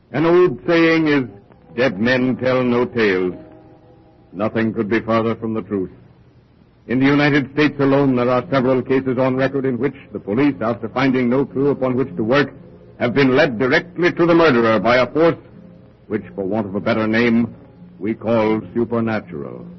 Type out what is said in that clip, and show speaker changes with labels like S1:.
S1: An old saying is, dead men tell no tales. Nothing could be farther from the truth. In the United States alone, there are several cases on record in which the police, after finding no clue upon which to work, have been led directly to the murderer by a force which, for want of a better name, we call supernatural.